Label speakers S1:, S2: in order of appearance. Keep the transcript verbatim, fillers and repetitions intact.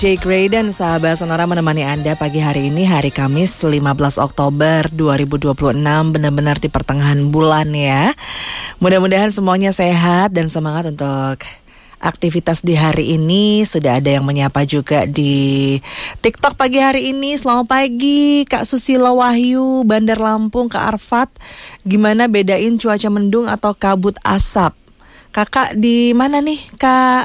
S1: Jake Ray dan sahabat Sonora menemani Anda pagi hari ini, hari Kamis lima belas Oktober dua ribu dua puluh enam, benar-benar di pertengahan bulan ya. Mudah-mudahan semuanya sehat dan semangat untuk aktivitas di hari ini. Sudah ada yang menyapa juga di TikTok pagi hari ini. Selamat pagi Kak Susila Wahyu, Bandar Lampung, Kak Arfat. Gimana bedain cuaca mendung atau kabut asap? Kakak di mana nih Kak